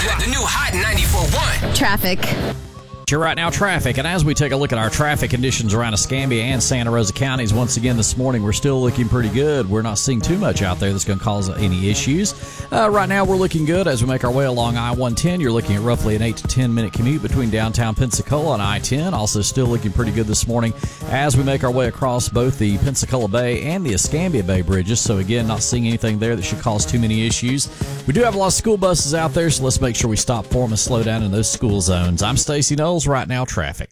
The new Hot 94.1. Traffic. You're right now, traffic. And as we take a look at our traffic conditions around Escambia and Santa Rosa counties, once again this morning, we're still looking pretty good. We're not seeing too much out there that's going to cause any issues. Right now, we're looking good as we make our way along I-110. You're looking at roughly an 8 to 10 minute commute between downtown Pensacola and I-10. Also still looking pretty good this morning as we make our way across both the Pensacola Bay and the Escambia Bay bridges. So again, not seeing anything there that should cause too many issues. We do have a lot of school buses out there, so let's make sure we stop for them and slow down in those school zones. I'm Stacey Knowles. Right now, traffic.